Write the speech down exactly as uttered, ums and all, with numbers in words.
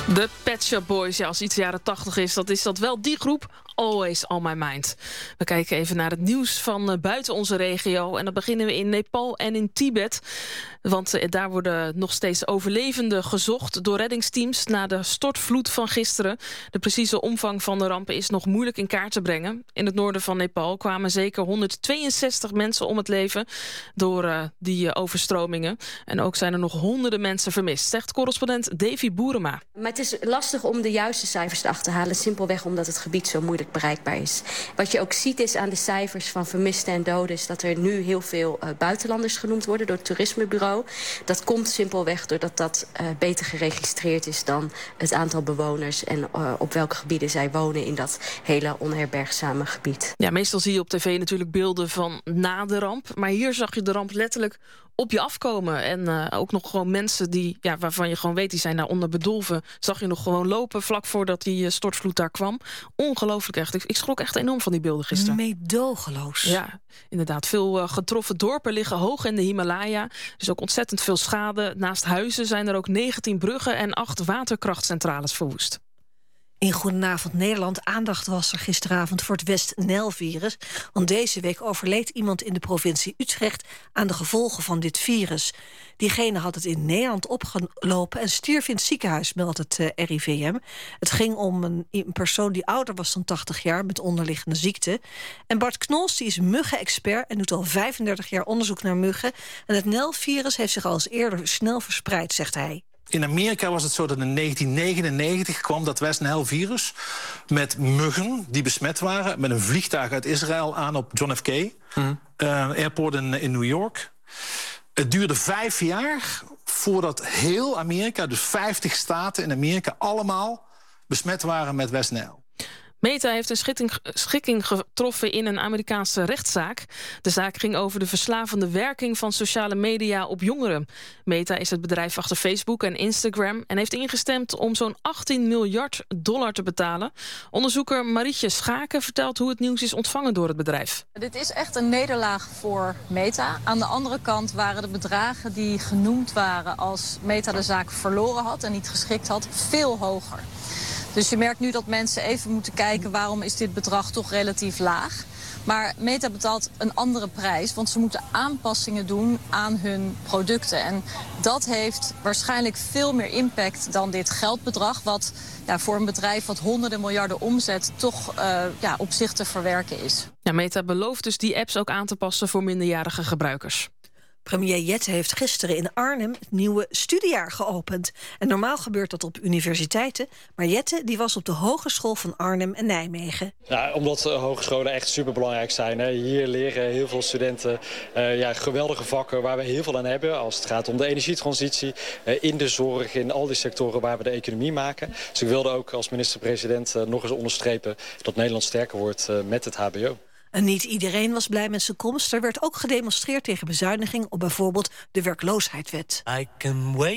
De Pet Shop Boys, ja, als iets jaren tachtig is, dat is dat wel die groep. Always on my mind. We kijken even naar het nieuws van uh, buiten onze regio. En dan beginnen we in Nepal en in Tibet. Want uh, daar worden nog steeds overlevenden gezocht door reddingsteams na de stortvloed van gisteren. De precieze omvang van de rampen is nog moeilijk in kaart te brengen. In het noorden van Nepal kwamen zeker honderdtweeënzestig mensen om het leven door uh, die uh, overstromingen. En ook zijn er nog honderden mensen vermist, zegt correspondent Davy Boerema. Maar het is lastig om de juiste cijfers te achterhalen, simpelweg omdat het gebied zo moeilijk bereikbaar is. Wat je ook ziet is aan de cijfers van vermisten en doden is dat er nu heel veel uh, buitenlanders genoemd worden door het toerismebureau. Dat komt simpelweg doordat dat uh, beter geregistreerd is dan het aantal bewoners en uh, op welke gebieden zij wonen in dat hele onherbergzame gebied. Ja, meestal zie je op tv natuurlijk beelden van na de ramp, maar hier zag je de ramp letterlijk op je afkomen. En uh, ook nog gewoon mensen die, ja, waarvan je gewoon weet, die zijn daaronder bedolven, zag je nog gewoon lopen vlak voordat die uh, stortvloed daar kwam. Ongelooflijk echt. Ik, ik schrok echt enorm van die beelden gisteren. Meedogenloos. Ja, inderdaad. Veel uh, getroffen dorpen liggen hoog in de Himalaya. Er is ook ontzettend veel schade. Naast huizen zijn er ook negentien bruggen en acht waterkrachtcentrales verwoest. In Goedenavond Nederland aandacht was er gisteravond voor het West-Nijl-virus. Want deze week overleed iemand in de provincie Utrecht aan de gevolgen van dit virus. Diegene had het in Nederland opgelopen en stierf in het ziekenhuis, meldt het uh, R I V M. Het ging om een, een persoon die ouder was dan tachtig jaar met onderliggende ziekte. En Bart Knols die is muggenexpert en doet al vijfendertig jaar onderzoek naar muggen. En het Nijl-virus heeft zich al eens eerder snel verspreid, zegt hij. In Amerika was het zo dat in negentien negenennegentig kwam dat West-Nijl-virus met muggen die besmet waren met een vliegtuig uit Israël aan op John F. K. Mm. Uh, airport in, in New York. Het duurde vijf jaar voordat heel Amerika, dus vijftig staten in Amerika, allemaal besmet waren met West-Nijl. Meta heeft een schikking, schikking getroffen in een Amerikaanse rechtszaak. De zaak ging over de verslavende werking van sociale media op jongeren. Meta is het bedrijf achter Facebook en Instagram en heeft ingestemd om zo'n achttien miljard dollar te betalen. Onderzoeker Marietje Schaken vertelt hoe het nieuws is ontvangen door het bedrijf. Dit is echt een nederlaag voor Meta. Aan de andere kant waren de bedragen die genoemd waren als Meta de zaak verloren had en niet geschikt had, veel hoger. Dus je merkt nu dat mensen even moeten kijken waarom is dit bedrag toch relatief laag. Maar Meta betaalt een andere prijs, want ze moeten aanpassingen doen aan hun producten. En dat heeft waarschijnlijk veel meer impact dan dit geldbedrag, wat ja, voor een bedrijf wat honderden miljarden omzet toch uh, ja, op zich te verwerken is. Ja, Meta belooft dus die apps ook aan te passen voor minderjarige gebruikers. Premier Jette heeft gisteren in Arnhem het nieuwe studiejaar geopend. En normaal gebeurt dat op universiteiten. Maar Jette die was op de Hogeschool van Arnhem en Nijmegen. Ja, omdat uh, hogescholen echt superbelangrijk zijn. Hè. Hier leren heel veel studenten uh, ja, geweldige vakken waar we heel veel aan hebben. Als het gaat om de energietransitie, uh, in de zorg, in al die sectoren waar we de economie maken. Dus ik wilde ook als minister-president uh, nog eens onderstrepen dat Nederland sterker wordt uh, met het H B O. En niet iedereen was blij met zijn komst. Er werd ook gedemonstreerd tegen bezuiniging op bijvoorbeeld de werkloosheidswet. I can wait.